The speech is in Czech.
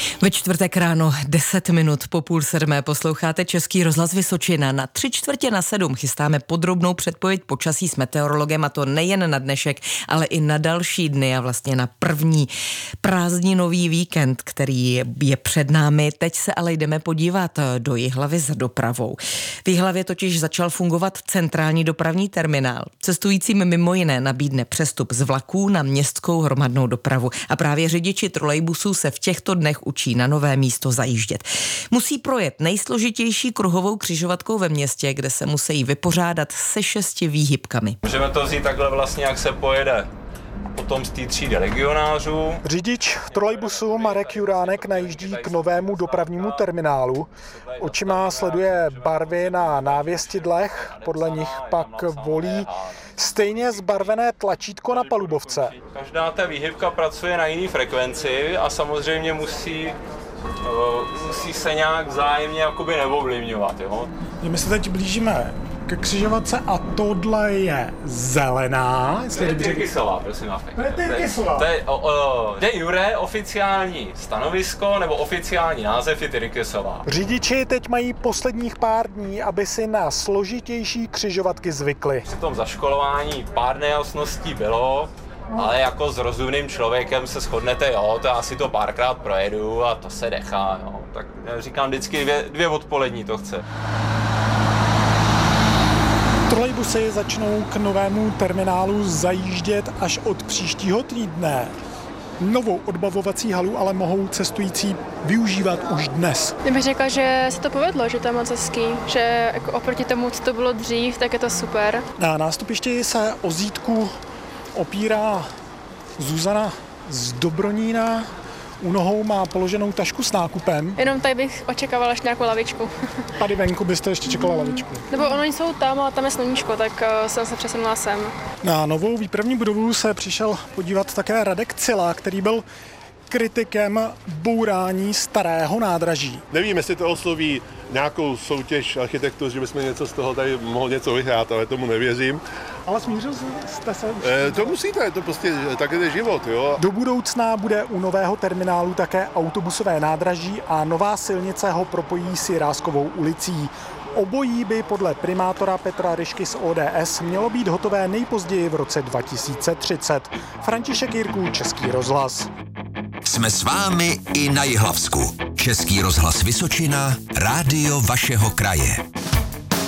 Ve čtvrtek ráno 10 minut po 6:30 posloucháte Český rozhlas Vysočina. Na 6:45 chystáme podrobnou předpověď počasí s meteorologem, a to nejen na dnešek, ale i na další dny a vlastně na první prázdninový víkend, který je před námi. Teď se ale jdeme podívat do Jihlavy za dopravou. V Jihlavě totiž začal fungovat centrální dopravní terminál. Cestujícím mimo jiné nabídne přestup z vlaků na městskou hromadnou dopravu a právě řidiči trolejbusů se v těchto dnech učí na nové místo zajíždět. Musí projet nejsložitější kruhovou křižovatkou ve městě, kde se musí vypořádat se 6 výhybkami. Můžeme to vzít takhle vlastně, jak se pojede potom z té třídy legionářů. Řidič trolejbusu Marek Juránek najíždí k novému dopravnímu terminálu. Očima sleduje barvy na návěstidlech, podle nich pak volí stejně zbarvené tlačítko na palubovce. Každá ta výhybka pracuje na jiné frekvenci a samozřejmě musí se nějak vzájemně jakoby neovlivňovat. Jo? My se teď blížíme ke křižovatce a tohle je zelená. To je Tyrkisová, prosím vás. To je de jure oficiální stanovisko nebo oficiální název je Tyrkisová. Řidiči teď mají posledních pár dní, aby si na složitější křižovatky zvykli. Při tom zaškolování pár nejasností bylo, ale jako s rozumným člověkem se shodnete, jo, to já si to párkrát projedu a to se nechá, jo. Tak já říkám vždycky dvě odpolední to chce. Trolejbusy začnou k novému terminálu zajíždět až od příštího týdne. Novou odbavovací halu ale mohou cestující využívat už dnes. Já bych řekla, že se to povedlo, že to je moc hezký, že jako oproti tomu, co to bylo dřív, tak je to super. Na nástupišti se o zítku opírá Zuzana z Dobronína. U nohou má položenou tašku s nákupem. Jenom tady bych očekávala ještě nějakou lavičku. Tady venku byste ještě čekala lavičku. Nebo oni jsou tam, ale tam je sluníčko, tak jsem se přesunula sem. Na novou výpravní budovu se přišel podívat také Radek Cila, který byl kritikem bourání starého nádraží. Nevím, jestli to osloví nějakou soutěž architektů, že bychom něco z toho tady mohli něco vyhrát, ale tomu nevěřím. Ale smířil jste se? To musíte, to prostě tak je život, jo. Do budoucna bude u nového terminálu také autobusové nádraží a nová silnice ho propojí s Jiráskovou ulicí. Obojí by podle primátora Petra Ryšky z ODS mělo být hotové nejpozději v roce 2030. František Jirků, Český rozhlas. Jsme s vámi i na Jihlavsku. Český rozhlas Vysočina, rádio vašeho kraje.